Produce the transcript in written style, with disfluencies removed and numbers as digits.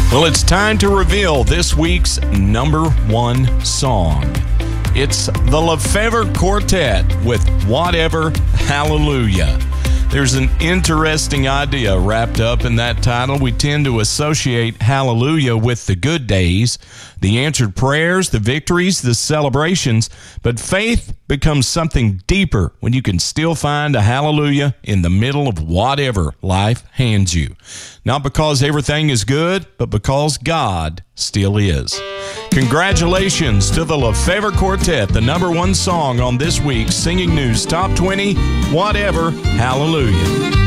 Well, it's time to reveal this week's number one song. It's the Lefevre Quartet with Whatever, Hallelujah. There's an interesting idea wrapped up in that title. We tend to associate hallelujah with the good days, the answered prayers, the victories, the celebrations, but faith becomes something deeper when you can still find a hallelujah in the middle of whatever life hands you. Not because everything is good, but because God still is. Congratulations to the Lefevre Quartet, the number one song on this week's Singing News Top 20, Whatever, Hallelujah.